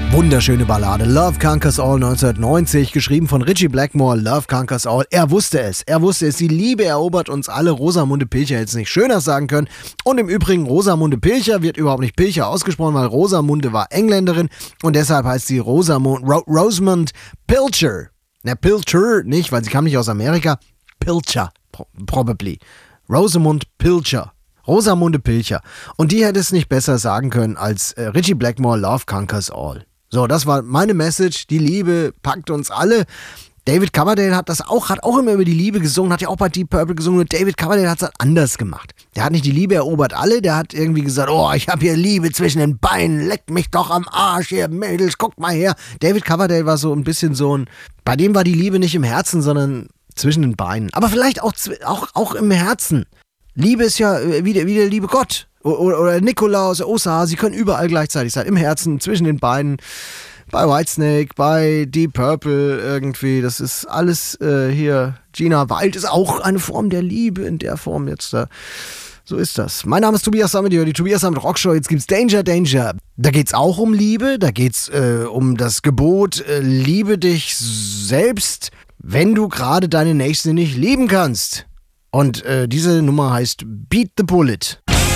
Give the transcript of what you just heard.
Wunderschöne Ballade. Love Conquers All 1990, geschrieben von Ritchie Blackmore. Love Conquers All. Er wusste es. Die Liebe erobert uns alle. Rosamunde Pilcher hätte es nicht schöner sagen können. Und im Übrigen, Rosamunde Pilcher wird überhaupt nicht Pilcher ausgesprochen, weil Rosamunde war Engländerin und deshalb heißt sie Rosamund Pilcher. Na, Pilcher nicht, weil sie kam nicht aus Amerika. Pilcher, probably. Rosamund Pilcher. Rosamunde Pilcher. Und die hätte es nicht besser sagen können als Ritchie Blackmore, Love Conquers All. So, das war meine Message. Die Liebe packt uns alle. David Coverdale hat auch immer über die Liebe gesungen, hat ja auch bei Deep Purple gesungen. Und David Coverdale hat es halt anders gemacht. Der hat nicht die Liebe erobert alle, der hat irgendwie gesagt, oh, ich habe hier Liebe zwischen den Beinen, leck mich doch am Arsch, hier Mädels, guckt mal her. David Coverdale war so ein bisschen bei dem war die Liebe nicht im Herzen, sondern zwischen den Beinen. Aber vielleicht auch im Herzen. Liebe ist ja wie der liebe Gott. Oder Nikolaus, Osterhase, sie können überall gleichzeitig sein. Im Herzen, zwischen den Beinen, bei Whitesnake, bei Deep Purple irgendwie. Das ist alles hier. Gina Wild ist auch eine Form der Liebe in der Form jetzt. So ist das. Mein Name ist Tobias Sammet, die Tobias Sammet Rockshow. Jetzt gibt's Danger. Da geht's auch um Liebe. Da geht's um das Gebot, liebe dich selbst, wenn du gerade deine Nächste nicht lieben kannst. Und diese Nummer heißt Beat the Bullet.